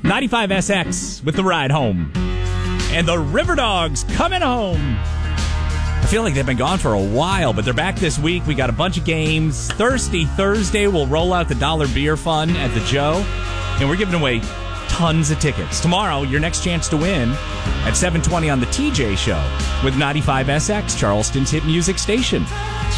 95SX with the ride home. And the River Dogs coming home. I feel like they've been gone for a while, but they're back this week. We got a bunch of games. Thirsty Thursday, we'll roll out the $1 beer fund at the Joe. And we're giving away tons of tickets. Tomorrow, your next chance to win at 7:20 on the TJ Show with 95SX, Charleston's hit music station.